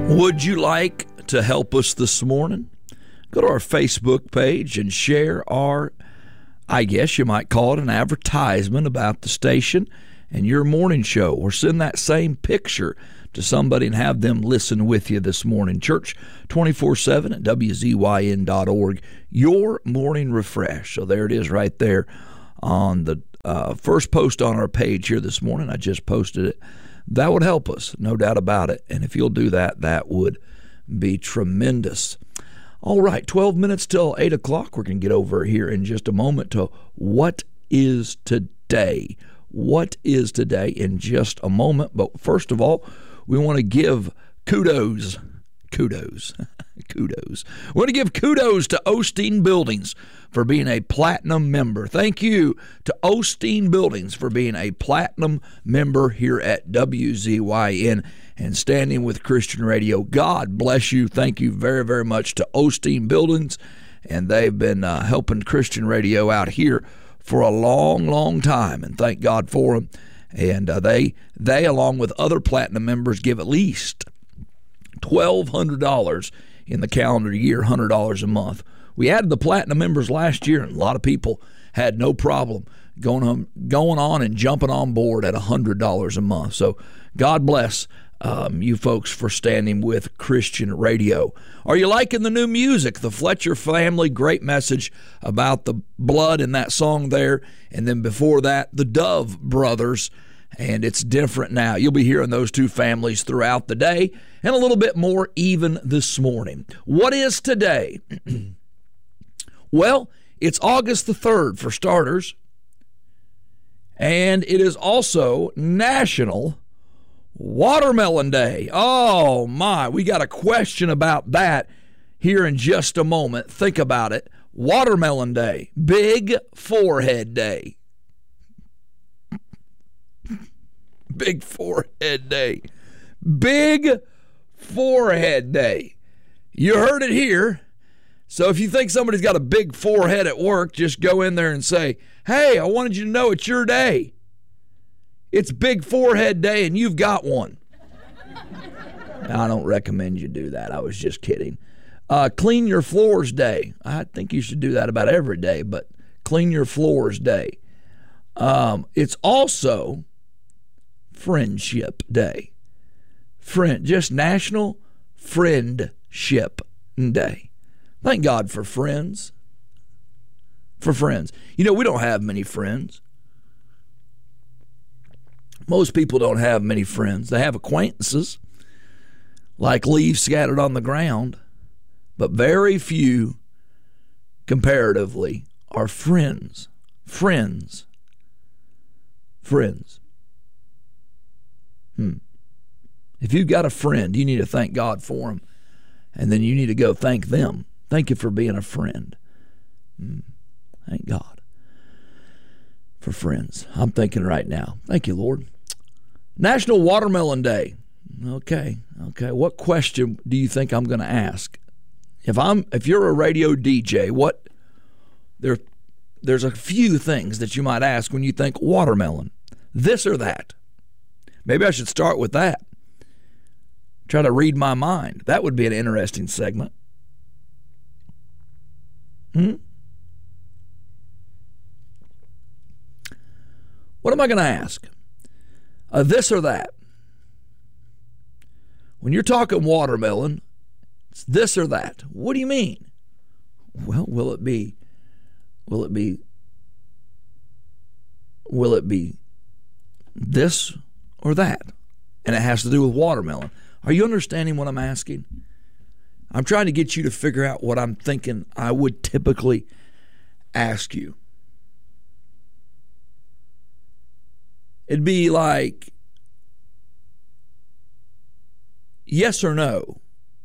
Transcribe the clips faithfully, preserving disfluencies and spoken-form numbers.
Would you like to help us this morning? Go to our Facebook page and share our, I guess you might call it an advertisement about the station and your morning show, or send that same picture to somebody and have them listen with you this morning. Church twenty-four seven at W Z Y N dot org, your morning refresh. So there it is right there on the uh, first post on our page here this morning. I just posted it. That would help us, no doubt about it. And if you'll do that, that would be tremendous. All right, twelve minutes till eight o'clock. We're going to get over here in just a moment to what is today. What is today in just a moment. But first of all, we want to give kudos. Kudos. Kudos. We want to give kudos to Osteen Buildings for being a platinum member. Thank you to Osteen Buildings for being a platinum member here at W Z Y N and standing with Christian Radio. God bless you. Thank you very, very much to Osteen Buildings. And they've been uh, helping Christian Radio out here for a long, long time. And thank God for them. And uh, they, they, along with other platinum members, give at least twelve hundred dollars in the calendar year, one hundred dollars a month. We added the platinum members last year, and a lot of people had no problem going on, going on and jumping on board at one hundred dollars a month. So God bless um, you folks for standing with Christian Radio. Are you liking the new music? The Fletcher family, great message about the blood in that song there. And then before that, the Dove Brothers. And it's different now. You'll be hearing those two families throughout the day and a little bit more even this morning. What is today? Well, it's August the third for starters. And it is also National Watermelon Day. Oh, my. We got a question about that here in just a moment. Think about it. Watermelon Day. Big Forehead Day. Big Forehead Day. Big Forehead Day. You heard it here. So if you think somebody's got a big forehead at work, just go in there and say, hey, I wanted you to know it's your day. It's Big Forehead Day and you've got one. I don't recommend you do that. I was just kidding. Uh, Clean Your Floors Day. I think you should do that about every day, but Clean Your Floors Day. Um, it's also Friendship Day. Friend, just National Friendship Day. Thank God for friends. For friends. You know, we don't have many friends. Most people don't have many friends. They have acquaintances, like leaves scattered on the ground, but very few, comparatively, are friends. Friends. Friends. Hmm. If you've got a friend, you need to thank God for them. And then you need to go thank them. Thank you for being a friend. Hmm. Thank God for friends. I'm thinking right now. Thank you, Lord. National Watermelon Day. Okay. Okay. What question do you think I'm going to ask? If I'm if you're a radio D J, what there there's a few things that you might ask when you think watermelon. This or that. Maybe I should start with that. Try to read my mind. That would be an interesting segment. Hmm? What am I going to ask? Uh, this or that. When you're talking watermelon, it's this or that. What do you mean? Well, will it be, will it be, will it be this or that? And it has to do with watermelon. Are you understanding what I'm asking? I'm trying to get you to figure out what I'm thinking I would typically ask you. It'd be like yes or no.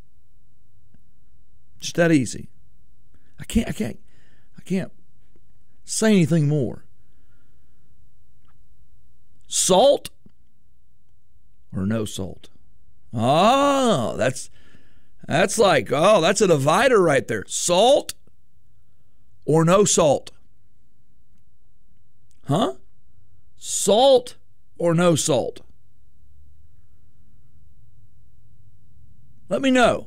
Just that easy. I can't I can't I can't say anything more. Salt or no salt? Oh, that's that's like, oh, that's a divider right there. Salt or no salt? Huh? Salt or no salt? Let me know.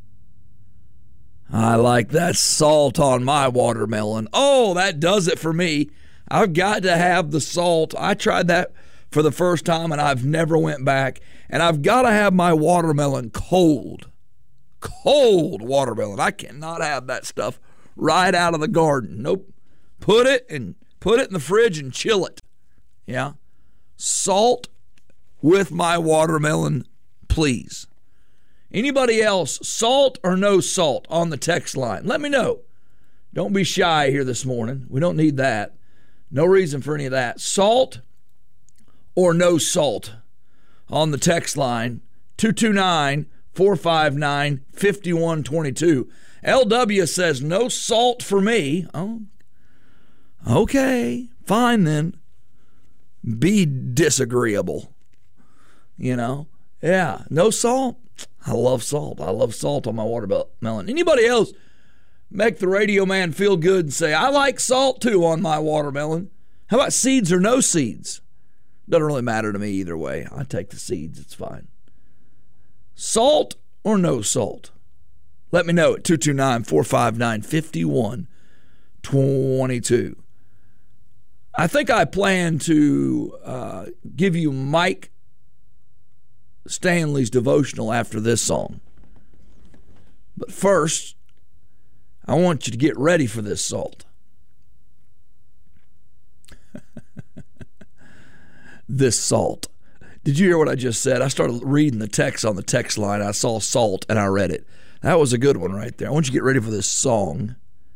I like that salt on my watermelon. Oh, that does it for me. I've got to have the salt. I tried that for the first time, and I've never went back. And I've got to have my watermelon cold. Cold watermelon. I cannot have that stuff right out of the garden. Nope. Put it and put it in the fridge and chill it. Yeah. Salt with my watermelon, please. Anybody else, salt or no salt on the text line? Let me know. Don't be shy here this morning. We don't need that. No reason for any of that. Salt or no salt on the text line, two two nine, four five nine, five one two two. L W says no salt for me. Oh, okay, fine then. Be disagreeable. You know? Yeah, no salt. I love salt. I love salt on my watermelon. Anybody else make the radio man feel good and say, I like salt too on my watermelon? How about seeds or no seeds? Doesn't really matter to me either way. I take the seeds. It's fine. Salt or no salt? Let me know at two two nine, four five nine, five one two two. I think I plan to uh, give you Mike Stanley's devotional after this song. But first, I want you to get ready for this salt. This salt. Did you hear what I just said? I started reading the text on the text line. I saw salt and I read it. That was a good one right there. I want you to get ready for this song.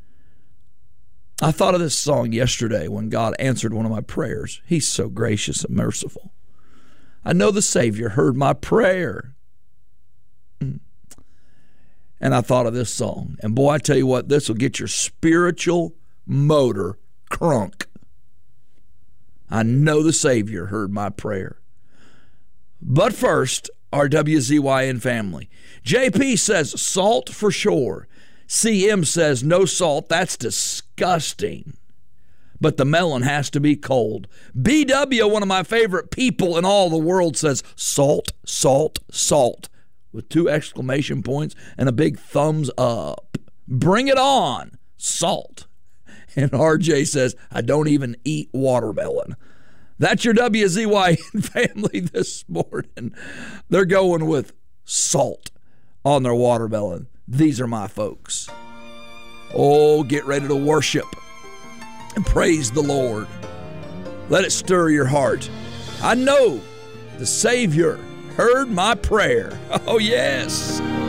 I thought of this song yesterday when God answered one of my prayers. He's so gracious and merciful. I know the Savior heard my prayer. And I thought of this song. And boy, I tell you what, this will get your spiritual motor crunk. I know the Savior heard my prayer. But first, our W Z Y N family. J P says salt for sure. C M says no salt. That's disgusting. But the melon has to be cold. B W, one of my favorite people in all the world, says salt, salt, salt, with two exclamation points and a big thumbs up. Bring it on, salt. And R J says, I don't even eat watermelon. That's your W Z Y N family this morning. They're going with salt on their watermelon. These are my folks. Oh, get ready to worship and praise the Lord. Let it stir your heart. I know the Savior heard my prayer. Oh, yes.